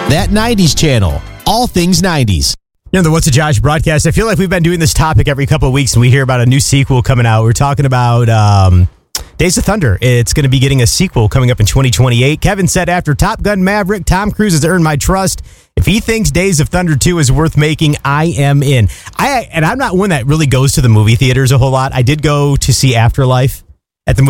That 90s channel. All things 90s. You know, the What's a Josh broadcast, I feel like we've been doing this topic every couple of weeks and we hear about a new sequel coming out. We're talking about Days of Thunder. It's going to be getting a sequel coming up in 2028. Kevin said after Top Gun Maverick, Tom Cruise has earned my trust. If he thinks Days of Thunder 2 is worth making, I am in. And I'm not one that really goes to the movie theaters a whole lot. I did go to see Afterlife at the movie